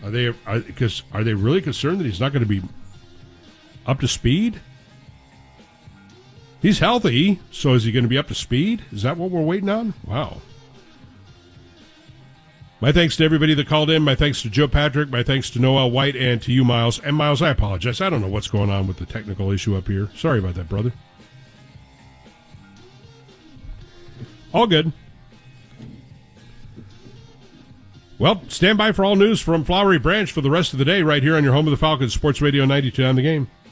Are they really concerned that he's not going to be up to speed? He's healthy, so is he going to be up to speed? Is that what we're waiting on? Wow. My thanks to everybody that called in. My thanks to Joe Patrick. My thanks to Noel White and to you, Miles. And Miles, I apologize. I don't know what's going on with the technical issue up here. Sorry about that, brother. All good. Well, stand by for all news from Flowery Branch for the rest of the day right here on your home of the Falcons, Sports Radio 92 on the Game.